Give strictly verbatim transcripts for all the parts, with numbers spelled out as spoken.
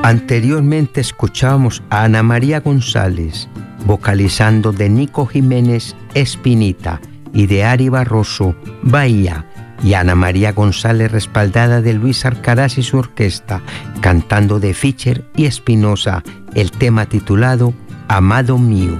Anteriormente escuchábamos a Ana María González, vocalizando de Nico Jiménez, Espinita, y de Ari Barroso, Bahía, y Ana María González respaldada de Luis Arcaraz y su orquesta, cantando de Fischer y Espinosa el tema titulado Amado Mío.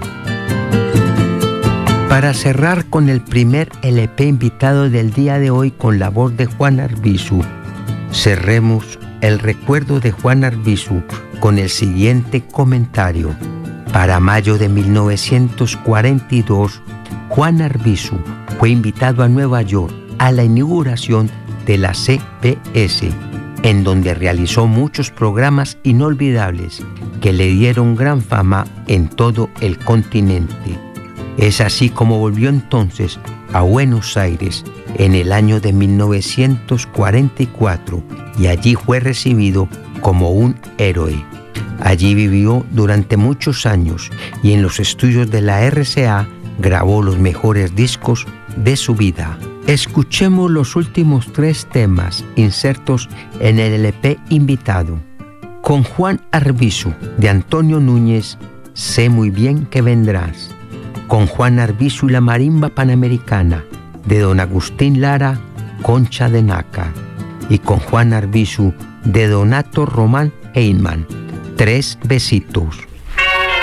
Para cerrar con el primer L P invitado del día de hoy con la voz de Juan Arbizu, cerremos el recuerdo de Juan Arbizu con el siguiente comentario. Para mayo de mil novecientos cuarenta y dos, Juan Arbizu fue invitado a Nueva York a la inauguración de la C B S, en donde realizó muchos programas inolvidables que le dieron gran fama en todo el continente. Es así como volvió entonces a Buenos Aires en el año de mil novecientos cuarenta y cuatro y allí fue recibido como un héroe. Allí vivió durante muchos años y en los estudios de la R C A grabó los mejores discos de su vida. Escuchemos los últimos tres temas insertos en el L P invitado. Con Juan Arbizu de Antonio Núñez, Sé muy bien que vendrás. Con Juan Arbizu y la Marimba Panamericana de don Agustín Lara, Concha de Nácar. Y con Juan Arbizu de Donato Román Heyman, Tres Besitos.